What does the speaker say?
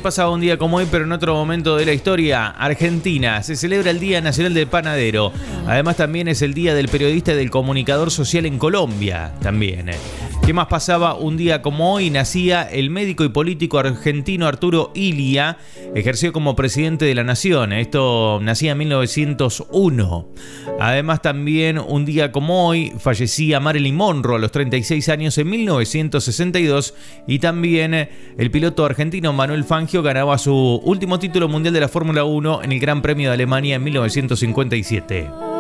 pasaba un día como hoy, pero en otro momento de la historia? Argentina, se celebra el Día Nacional del Panadero. Además también es el Día del Periodista y del Comunicador Social en Colombia, también. ¿Qué más pasaba un día como hoy? Nacía el médico y político argentino Arturo Illia, ejerció como presidente de la nación. Esto nacía en 1901. Además también un día como hoy fallecía Marilyn Monroe a los 36 años en 1962 y también el piloto argentino Manuel Fangio ganaba su último título mundial de la Fórmula 1 en el Gran Premio de Alemania en 1957.